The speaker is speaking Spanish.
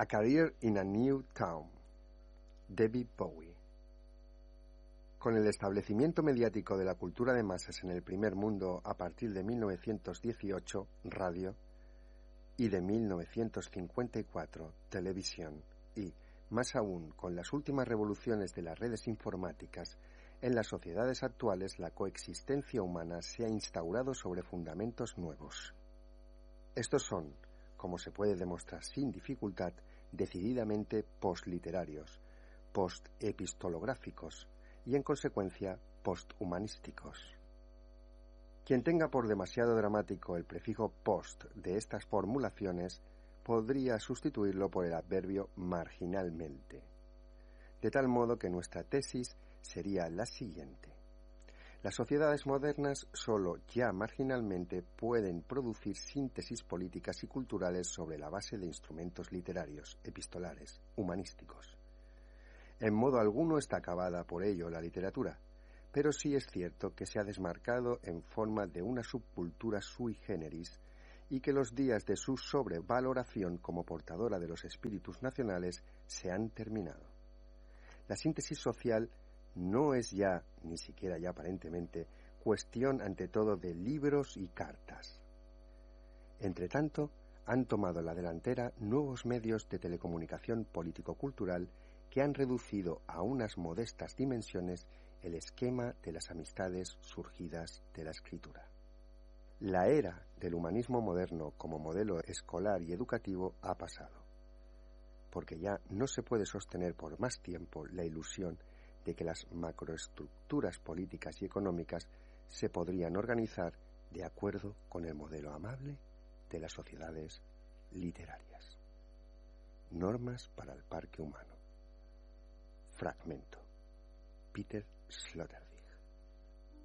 A Career in a New Town, David Bowie. Con el establecimiento mediático de la cultura de masas en el primer mundo a partir de 1918, radio, y de 1954, televisión, y, más aún, con las últimas revoluciones de las redes informáticas, en las sociedades actuales la coexistencia humana se ha instaurado sobre fundamentos nuevos. Estos son, como se puede demostrar sin dificultad, decididamente postliterarios, postepistolográficos y, en consecuencia, posthumanísticos. Quien tenga por demasiado dramático el prefijo post de estas formulaciones podría sustituirlo por el adverbio marginalmente, de tal modo que nuestra tesis sería la siguiente. Las sociedades modernas solo ya marginalmente pueden producir síntesis políticas y culturales sobre la base de instrumentos literarios, epistolares, humanísticos. En modo alguno está acabada por ello la literatura, pero sí es cierto que se ha desmarcado en forma de una subcultura sui generis y que los días de su sobrevaloración como portadora de los espíritus nacionales se han terminado. La síntesis social no es ya, ni siquiera ya aparentemente, cuestión ante todo de libros y cartas. Entretanto, han tomado la delantera nuevos medios de telecomunicación político-cultural que han reducido a unas modestas dimensiones el esquema de las amistades surgidas de la escritura. La era del humanismo moderno como modelo escolar y educativo ha pasado, porque ya no se puede sostener por más tiempo la ilusión de que las macroestructuras políticas y económicas se podrían organizar de acuerdo con el modelo amable de las sociedades literarias. Normas para el parque humano. Fragmento. Peter Sloterdijk.